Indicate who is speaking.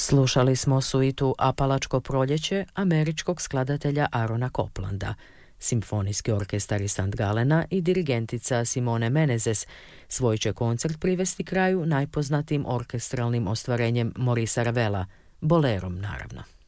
Speaker 1: Slušali smo suitu Apalačko proljeće američkog skladatelja Aarona Coplanda. Simfonijski orkestar iz St. Galena i dirigentica Simone Menezes svoj će koncert privesti kraju najpoznatijim orkestralnim ostvarenjem Maurice Ravela, bolerom naravno.